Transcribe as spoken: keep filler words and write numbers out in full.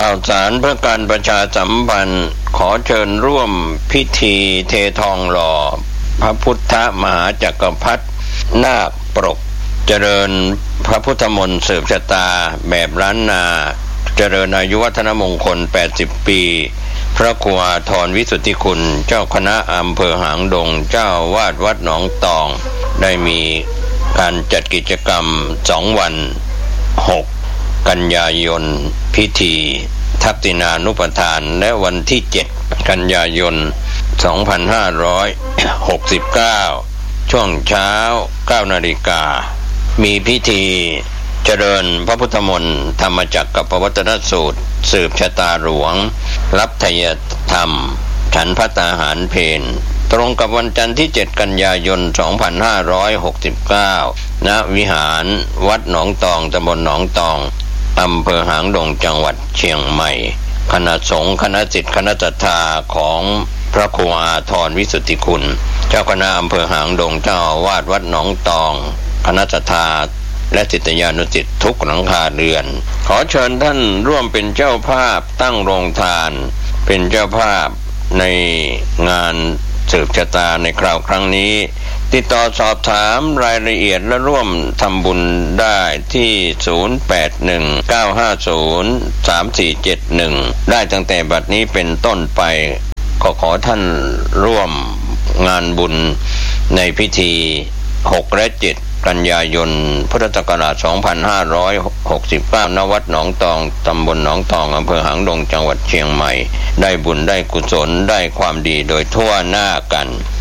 าวสารเพื่อการประชาสัมพันธ์ขอเชิญร่วมพิธีเททองหล่อพระพุทธมหาจักรพรรดินาคปรกเจริญพระพุทธมนต์สืบชะตาแบบล้านนาเจริญอายุวัฒนมงคลแปดสิบปีพระครูอาทรวิสุทธิคุณเจ้าคณะอำเภอหางดงเจ้าวาดวัดหนองตองได้มีการจัดกิจกรรมสองวันหกกันยายนพิธีทักษิณานุปทานและวันที่เจ็ดกันยายนสองพันห้าร้อยหกสิบเก้าช่วงเช้าเก้านาฬิกามีพิธีเจริญพระพุทธมนต์ธรรมจักรกับปวัตนสูตรสืบชะตาหลวงรับไทยธรรมฉันภัตตาหารเพลตรงกับวันจันทร์ที่เจ็ดกันยายนสองพันห้าร้อยหกสิบเก้าณวิหารวัดหนองตองตำบลหนองตองอำเภอหางดงจังหวัดเชียงใหม่คณะสงฆ์คณะศิษย์คณะศรัทธาของพระครูอาทรวิสุทธิคุณเจ้าคณะอำเภอหางดงเจ้าอาวาสวัดหนองตองคณะศรัทธาและศิษยานุศิษย์ทุกหลังคาเรือนขอเชิญท่านร่วมเป็นเจ้าภาพตั้งโรงทานเป็นเจ้าภาพในงานสืบชะตาในคราวครั้งนี้ติดต่อสอบถามรายละเอียดและร่วมทำบุญได้ที่ศูนย์ แปด หนึ่ง เก้า ห้า ศูนย์ สาม สี่ เจ็ด หนึ่งได้ตั้งแต่บัดนี้เป็นต้นไปขอขอท่านร่วมงานบุญในพิธีหกและเจ็ดกันยายนพุทธศักราชสองพันห้าร้อยหกสิบเก้าณวัดหนองตองตำบลหนองตองอำเภอหางดงจังหวัดเชียงใหม่ได้บุญได้กุศลได้ความดีโดยทั่วหน้ากัน